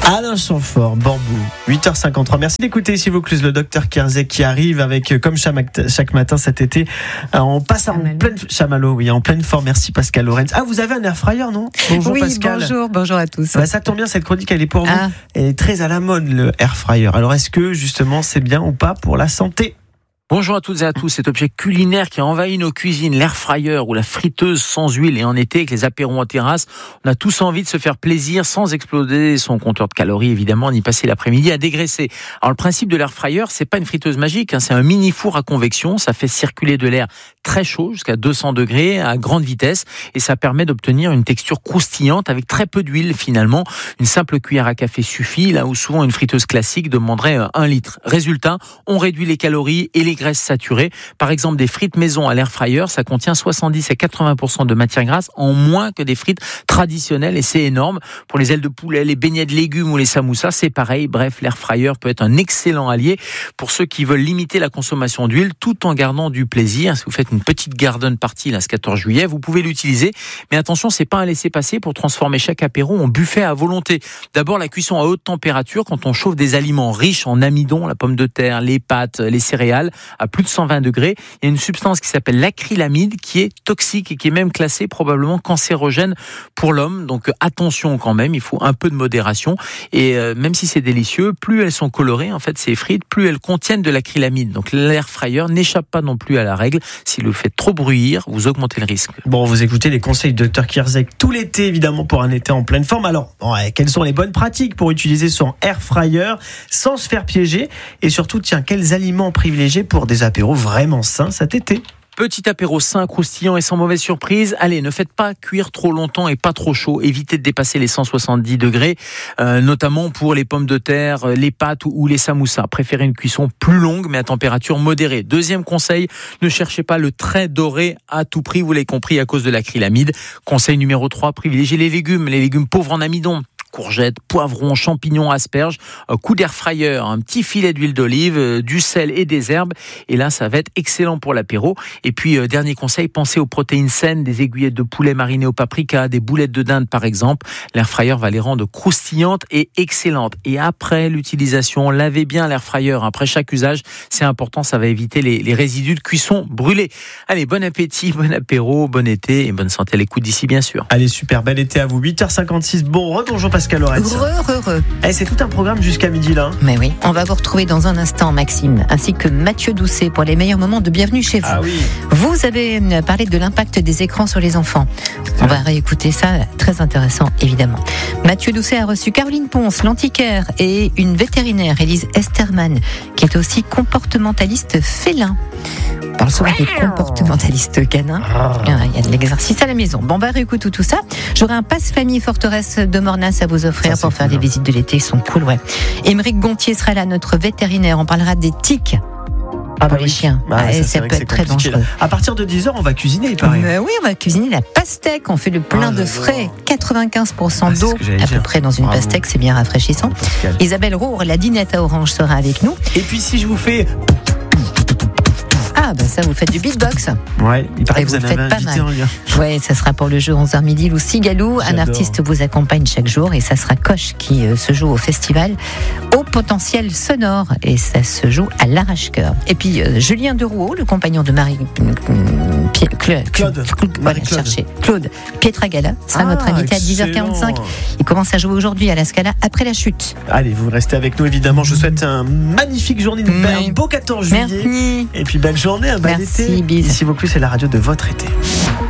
Alain Chamfort, Bambou, 8h53. Merci d'écouter ici Vaucluse, le docteur Kerzek qui arrive avec, comme chaque matin cet été, on passe en pleine forme. Merci Pascal Lorenz. Ah, vous avez un air fryer, non? Bonjour oui, Pascal. Bonjour à tous. Ça tombe bien, cette chronique, elle est pour vous. Elle est très à la mode, le air fryer. Alors, est-ce que justement c'est bien ou pas pour la santé? Bonjour à toutes et à tous. Cet objet culinaire qui a envahi nos cuisines, l'air fryer ou la friteuse sans huile, et en été avec les apéros en terrasse, on a tous envie de se faire plaisir sans exploser son compteur de calories, évidemment, ni passer l'après-midi à dégraisser. Alors le principe de l'air fryer, c'est pas une friteuse magique, c'est un mini four à convection. Ça fait circuler de l'air très chaud jusqu'à 200 degrés à grande vitesse, et ça permet d'obtenir une texture croustillante avec très peu d'huile finalement. Une simple cuillère à café suffit, là où souvent une friteuse classique demanderait 1 litre. Résultat, on réduit les calories et les graisses saturées. Par exemple, des frites maison à l'air fryer, ça contient 70 à 80% de matière grasse en moins que des frites traditionnelles, et c'est énorme. Pour les ailes de poulet, les beignets de légumes ou les samoussas, c'est pareil. Bref, l'air fryer peut être un excellent allié pour ceux qui veulent limiter la consommation d'huile tout en gardant du plaisir. Si vous faites une petite garden party là, ce 14 juillet, vous pouvez l'utiliser. Mais attention, c'est pas un laisser-passer pour transformer chaque apéro en buffet à volonté. D'abord, la cuisson à haute température, quand on chauffe des aliments riches en amidon, la pomme de terre, les pâtes, les céréales, à plus de 120 degrés, il y a une substance qui s'appelle l'acrylamide qui est toxique et qui est même classée probablement cancérogène pour l'homme. Donc attention quand même, il faut un peu de modération. Et même si c'est délicieux, plus elles sont colorées, en fait, ces frites, plus elles contiennent de l'acrylamide. Donc l'air fryer n'échappe pas non plus à la règle. Si vous le faites trop bruyir, vous augmentez le risque. Bon, vous écoutez les conseils de Dr Kerzek tout l'été, évidemment, pour un été en pleine forme. Alors, quelles sont les bonnes pratiques pour utiliser son air fryer sans se faire piéger? Et surtout, quels aliments privilégier pour des apéros vraiment sains cet été? Petit apéro sain, croustillant et sans mauvaise surprise. Allez, ne faites pas cuire trop longtemps et pas trop chaud. Évitez de dépasser les 170 degrés, notamment pour les pommes de terre, les pâtes ou les samoussas. Préférez une cuisson plus longue, mais à température modérée. Deuxième conseil, ne cherchez pas le très doré à tout prix. Vous l'avez compris, à cause de l'acrylamide. Conseil numéro 3, privilégiez les légumes pauvres en amidon. Courgettes, poivrons, champignons, asperges, un coup d'air fryer, un petit filet d'huile d'olive, du sel et des herbes. Et là, ça va être excellent pour l'apéro. Et puis, dernier conseil, pensez aux protéines saines, des aiguillettes de poulet marinées au paprika, des boulettes de dinde par exemple. L'air fryer va les rendre croustillantes et excellentes. Et après l'utilisation, lavez bien l'air fryer. Après chaque usage, c'est important, ça va éviter les résidus de cuisson brûlés. Allez, bon appétit, bon apéro, bon été et bonne santé à l'écoute d'ici bien sûr. Allez, super, bel été à vous. 8h56, bon rebonjour Pascal Lorenz. C'est tout un programme jusqu'à midi là. Mais oui, on va vous retrouver dans un instant Maxime, ainsi que Mathieu Doucet pour les meilleurs moments de Bienvenue chez vous. Ah oui. Vous avez parlé de l'impact des écrans sur les enfants. On va réécouter ça, très intéressant évidemment. Mathieu Doucet a reçu Caroline Ponce, l'antiquaire, et une vétérinaire, Élise Esterman, qui est aussi comportementaliste félin. On parle souvent des comportementalistes canins. Il y a de l'exercice à la maison. Bon, on va réécouter tout ça. J'aurai un passe-famille forteresse de Mornas à vous offrir pour faire des visites de l'été. Ils sont cool, ouais. Émeric Gontier sera là, notre vétérinaire. On parlera des tiques. Pour les chiens. Ça peut être très dangereux. À partir de 10h, on va cuisiner, il paraît. Oui, on va cuisiner la pastèque. On fait le plein de frais. 95% d'eau à peu près dans une pastèque. C'est bien rafraîchissant. Isabelle Roure, la dinette à orange, sera avec nous. Et puis si je vous fais... Ah, ça, vous faites du beatbox. Ouais, il paraît que vous vous en faites avez pas invité mal. un lien. Ouais, ça sera pour le jeu 11h midi. Lou Sigalou, un artiste vous accompagne chaque jour, et ça sera Coche qui se joue au festival Au Potentiel Sonore, et ça se joue à l'arrache-cœur. Et puis Julien Derouault, le compagnon de Claude Pietragala sera notre invité à 10h45. Il commence à jouer aujourd'hui à la Scala après la chute. Allez, vous restez avec nous évidemment. Je vous souhaite un magnifique journée, un beau 14 juillet. Merci. Et puis belle journée, un bel été. Merci, bis. Ici Vaucluse, c'est la radio de votre été.